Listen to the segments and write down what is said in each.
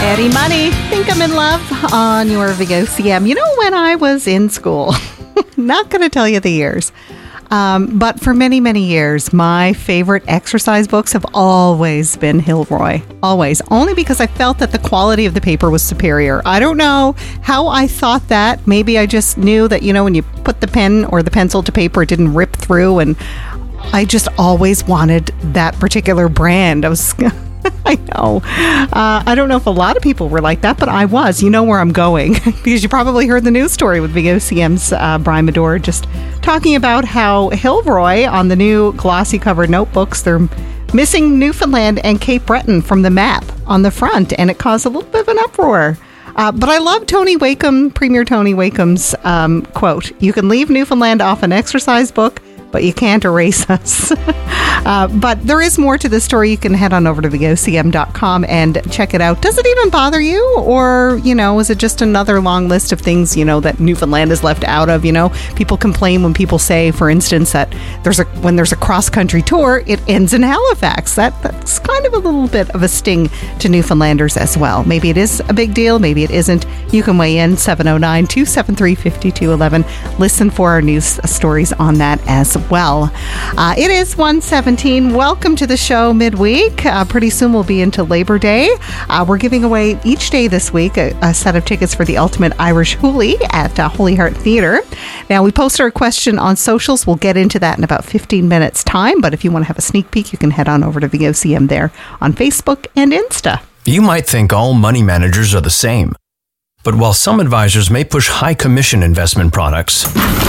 Eddie Money, Think I'm in Love on your VOCM. You know, when I was in school, not going to tell you the years, but for many, many years, my favorite exercise books have always been Hilroy. Always. Only because I felt that the quality of the paper was superior. I don't know how I thought that. Maybe I just knew that, you know, when you put the pen or the pencil to paper, it didn't rip through, and I just always wanted that particular brand. I know. I don't know if a lot of people were like that, but I was. You know where I'm going because you probably heard the news story with VOCM's Brian Medor just talking about how Hilroy on the new glossy covered notebooks, they're missing Newfoundland and Cape Breton from the map on the front, and it caused a little bit of an uproar. But I love Tony Wakeham, Premier Tony Wakeham's quote, "You can leave Newfoundland off an exercise book, but you can't erase us." But there is more to this story. You can head on over to VOCM.com and check it out. Does it even bother you? Or, you know, is it just another long list of things, you know, that Newfoundland is left out of? You know, people complain when people say, for instance, that when there's a cross-country tour, it ends in Halifax. That's kind of a little bit of a sting to Newfoundlanders as well. Maybe it is a big deal. Maybe it isn't. You can weigh in 709-273-5211. Listen for our news stories on that as well. It is 1:17. Welcome to the show midweek. Pretty soon we'll be into Labor Day. We're giving away each day this week a set of tickets for the Ultimate Irish Hoolie at Holy Heart Theatre. Now, we posted our question on socials. We'll get into that in about 15 minutes time, but if you want to have a sneak peek, you can head on over to VOCM there on Facebook and Insta. You might think all money managers are the same, but while some advisors may push high commission investment products,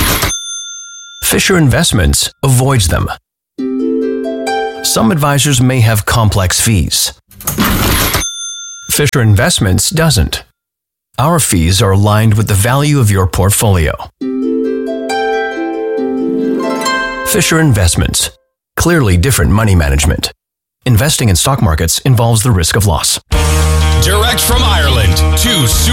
Fisher Investments avoids them. Some advisors may have complex fees. Fisher Investments doesn't. Our fees are aligned with the value of your portfolio. Fisher Investments. Clearly different money management. Investing in stock markets involves the risk of loss. Direct from Ireland, two